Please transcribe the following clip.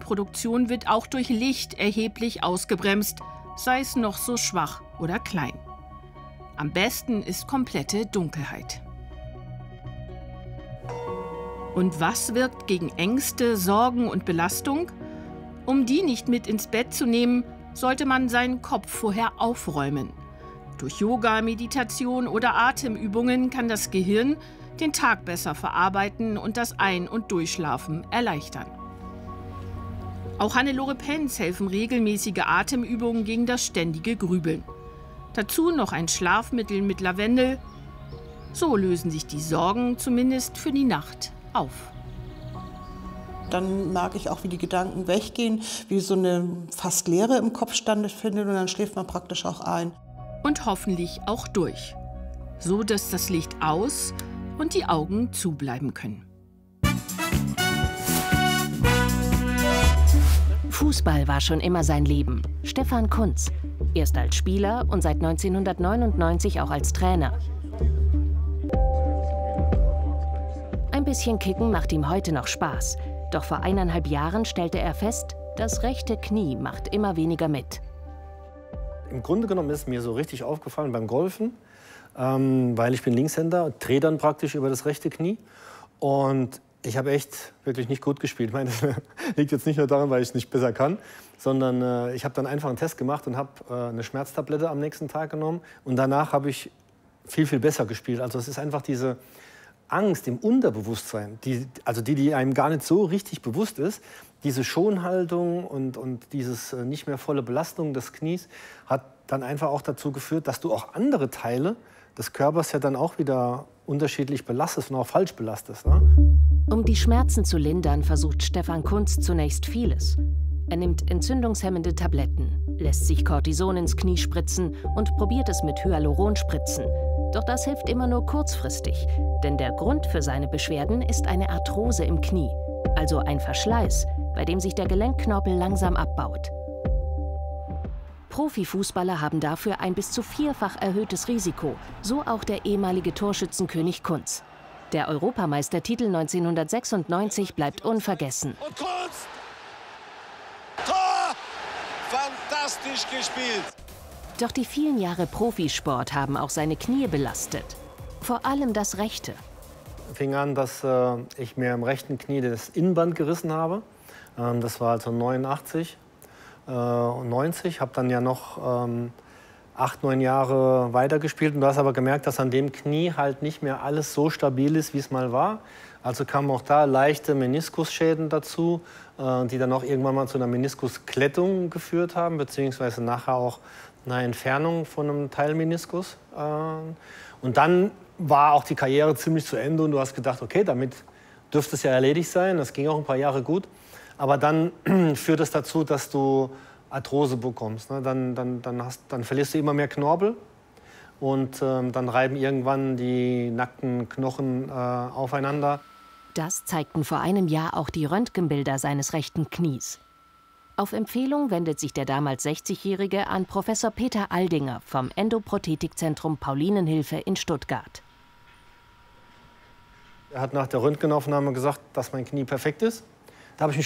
Hormonproduktion wird auch durch Licht erheblich ausgebremst, sei es noch so schwach oder klein. Am besten ist komplette Dunkelheit. Und was wirkt gegen Ängste, Sorgen und Belastung? Um die nicht mit ins Bett zu nehmen, sollte man seinen Kopf vorher aufräumen. Durch Yoga, Meditation oder Atemübungen kann das Gehirn den Tag besser verarbeiten und das Ein- und Durchschlafen erleichtern. Auch Hannelore Penz helfen regelmäßige Atemübungen gegen das ständige Grübeln. Dazu noch ein Schlafmittel mit Lavendel. So lösen sich die Sorgen zumindest für die Nacht auf. Dann merke ich auch, wie die Gedanken weggehen, wie so eine fast Leere im Kopf stattfindet und dann schläft man praktisch auch ein. Und hoffentlich auch durch, so dass das Licht aus und die Augen zubleiben können. Fußball war schon immer sein Leben. Stefan Kuntz. Erst als Spieler und seit 1999 auch als Trainer. Ein bisschen Kicken macht ihm heute noch Spaß. Doch vor 1,5 Jahren stellte er fest, das rechte Knie macht immer weniger mit. Im Grunde genommen ist mir so richtig aufgefallen beim Golfen, weil ich bin Linkshänder, drehe dann praktisch über das rechte Knie. Und ich habe echt wirklich nicht gut gespielt. Ich meine, das liegt jetzt nicht nur daran, weil ich es nicht besser kann, sondern ich habe dann einfach einen Test gemacht und habe eine Schmerztablette am nächsten Tag genommen. Und danach habe ich viel, viel besser gespielt. Also es ist einfach diese Angst im Unterbewusstsein, die einem gar nicht so richtig bewusst ist. Diese Schonhaltung und dieses nicht mehr volle Belastung des Knies hat dann einfach auch dazu geführt, dass du auch andere Teile des Körpers ja dann auch wieder unterschiedlich belastest und auch falsch belastest. Ne? Um die Schmerzen zu lindern, versucht Stefan Kuntz zunächst vieles. Er nimmt entzündungshemmende Tabletten, lässt sich Cortison ins Knie spritzen und probiert es mit Hyaluronspritzen. Doch das hilft immer nur kurzfristig, denn der Grund für seine Beschwerden ist eine Arthrose im Knie, also ein Verschleiß, bei dem sich der Gelenkknorpel langsam abbaut. Profifußballer haben dafür ein bis zu 4-fach erhöhtes Risiko, so auch der ehemalige Torschützenkönig Kuntz. Der Europameistertitel 1996 bleibt unvergessen. Und Kuntz! Tor! Fantastisch gespielt! Doch die vielen Jahre Profisport haben auch seine Knie belastet. Vor allem das rechte. Fing an, dass ich mir im rechten Knie das Innenband gerissen habe. Das war also 89 und 90. Habe dann ja noch 8, 9 Jahre weitergespielt. Und du hast aber gemerkt, dass an dem Knie halt nicht mehr alles so stabil ist, wie es mal war. Also kamen auch da leichte Meniskusschäden dazu, die dann auch irgendwann mal zu einer Meniskusklettung geführt haben, beziehungsweise nachher auch einer Entfernung von einem Teil Meniskus. Und dann war auch die Karriere ziemlich zu Ende und du hast gedacht, okay, damit dürfte es ja erledigt sein. Das ging auch ein paar Jahre gut. Aber dann führt es dazu, dass du Arthrose bekommst. Ne? Dann verlierst du immer mehr Knorpel und dann reiben irgendwann die nackten Knochen aufeinander. Das zeigten vor einem Jahr auch die Röntgenbilder seines rechten Knies. Auf Empfehlung wendet sich der damals 60-Jährige an Professor Peter Aldinger vom Endoprothetikzentrum Paulinenhilfe in Stuttgart. Er hat nach der Röntgenaufnahme gesagt, dass mein Knie perfekt ist. Da habe ich mich